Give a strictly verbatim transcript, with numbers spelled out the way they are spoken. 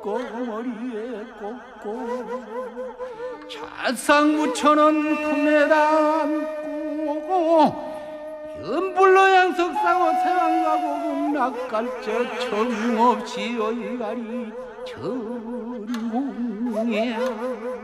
꽂고 머리에 꽂고 좌상무천은 품에 담고 연불로 양석사고 세왕가고 극락갈저 정없이 어이가리 전공이야.